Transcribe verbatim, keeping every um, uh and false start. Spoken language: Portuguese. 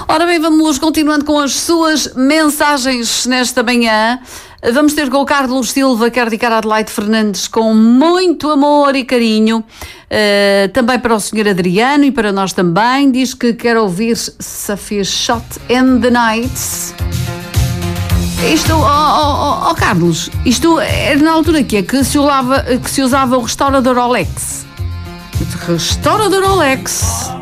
Ora bem, vamos continuando com as suas mensagens nesta manhã. Vamos ter com o Carlos Silva, quer dedicar a Adelaide Fernandes com muito amor e carinho. Uh, também para o senhor Adriano e para nós também. Diz que quer ouvir Safia Shot in the Night. Isto, ó oh, oh, oh, Carlos, isto era na altura que é que se, usava, que se usava o restaurador Rolex. Restaurador Rolex.